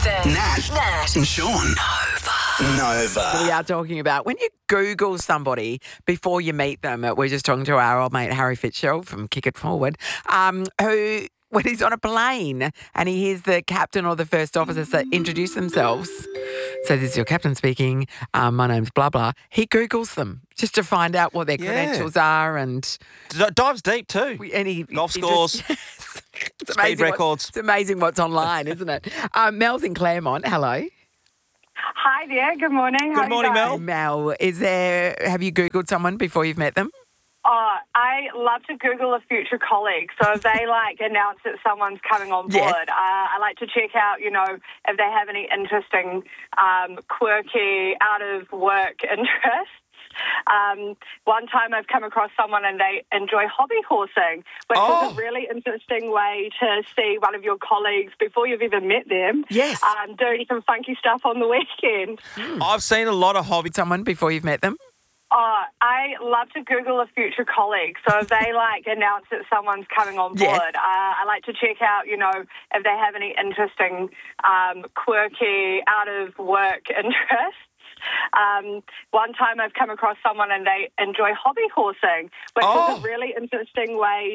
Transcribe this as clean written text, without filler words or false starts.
Nathan, Nat, and Sean. Nova. We are talking about when you Google somebody before you meet them. We're just talking to our old mate Harry Fitzgerald from Kick It Forward, who, when he's on a plane and he hears the captain or the first officer introduce themselves, so this is your captain speaking, my name's blah, blah, he Googles them just to find out what their credentials are and... Dives deep too. Golf scores, It's speed amazing records. It's amazing what's online, isn't it? Mel's in Claremont. Hello. Hi there. Good morning. Good morning, Mel. Mel, have you Googled someone before you've met them? Oh, I love to Google a future colleague. So if they announce that someone's coming on board, Yes. I like to check out, if they have any interesting, quirky, out of work interests. One time I've come across someone and they enjoy hobby horsing, which is a really interesting way to see one of your colleagues before you've even met them. Yes. Doing some funky stuff on the weekend. I've seen a lot of hobby. Someone before you've met them? Oh, I love to Google a future colleague. So if they announce that someone's coming on board, Yes. I like to check out, if they have any interesting, quirky, out of work interests. One time I've come across someone and they enjoy hobby horsing, which is a really interesting way